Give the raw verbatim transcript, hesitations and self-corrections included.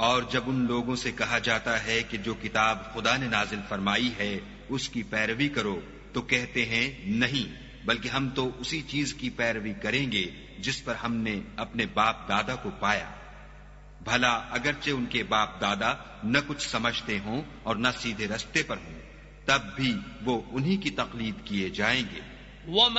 और जब उन लोगों से कहा जाता है कि जो किताब खुदा ने नाजिल फरमाई है उसकी पैरवी करो, तो कहते हैं नहीं, बल्कि हम तो उसी चीज की पैरवी करेंगे जिस पर हमने अपने बाप दादा को पाया। भला अगरचे उनके बाप दादा न कुछ समझते हों और न सीधे रस्ते पर हों, तब भी वो उन्हीं की तकलीद किए जाएंगे।